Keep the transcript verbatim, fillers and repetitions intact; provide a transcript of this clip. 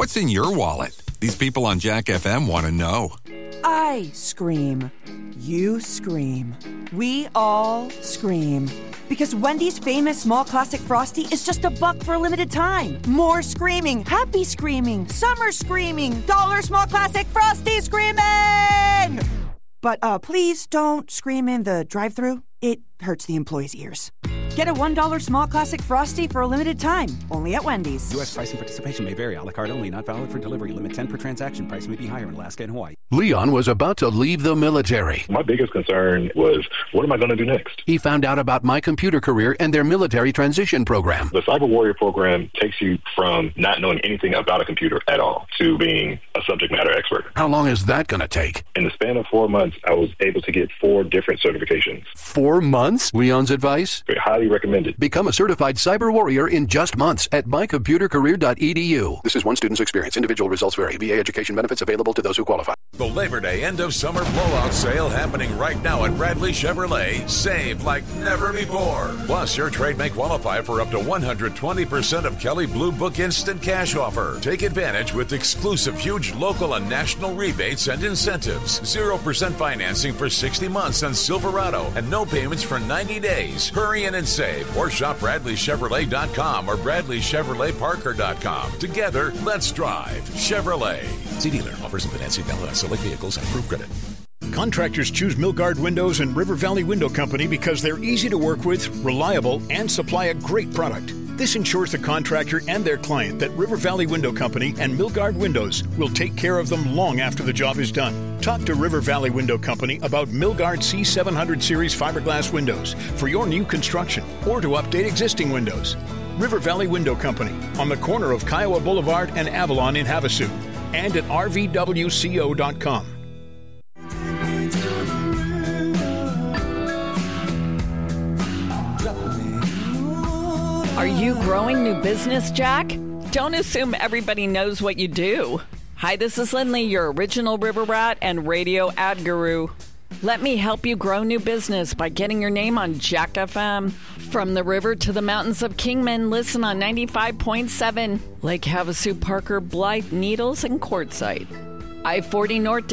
What's in your wallet? These people on Jack F M want to know. I scream. You scream. We all scream. Because Wendy's famous small classic Frosty is just a buck for a limited time. More screaming, happy screaming, summer screaming, dollar small classic Frosty screaming! But uh, please don't scream in the drive-thru. It hurts the employees' ears. Get a one dollar small classic Frosty for a limited time, only at Wendy's. U S price and participation may vary. A la carte only, not valid for delivery. Limit ten per transaction. Price may be higher in Alaska and Hawaii. Leon was about to leave the military. My biggest concern was, what am I going to do next? He found out about My Computer Career and their military transition program. The Cyber Warrior program takes you from not knowing anything about a computer at all to being a subject matter expert. How long is that going to take? In the span of four months, I was able to get four different certifications. Four months? Leon's advice? Very highly recommended. Become a certified cyber warrior in just months at my computer career dot e d u. This is one student's experience. Individual results vary. V A education benefits available to those who qualify. The Labor Day end of summer blowout sale happening right now at Bradley Chevrolet. Save like never before. Plus, your trade may qualify for up to one hundred twenty percent of Kelley Blue Book instant cash offer. Take advantage with exclusive huge local and national rebates and incentives. zero percent financing for sixty months on Silverado and no payments for ninety days. Hurry in and save or shop Bradley Chevrolet dot com or Bradley Chevrolet Parker dot com. Together, let's drive Chevrolet. See dealer. Offers and financing valid on select vehicles and approved credit. Contractors choose Milgard Windows and River Valley Window Company because they're easy to work with, reliable, and supply a great product. This ensures the contractor and their client that River Valley Window Company and Milgard Windows will take care of them long after the job is done. Talk to River Valley Window Company about Milgard C seven hundred series fiberglass windows for your new construction or to update existing windows. River Valley Window Company on the corner of Kiowa Boulevard and Avalon in Havasu and at r v w co dot com. Are you growing new business, Jack? Don't assume everybody knows what you do. Hi, this is Lindley, your original river rat and radio ad guru. Let me help you grow new business by getting your name on Jack F M. From the river to the mountains of Kingman, listen on ninety-five point seven. Lake Havasu, Parker, Blythe, Needles, and Quartzsite. I forty North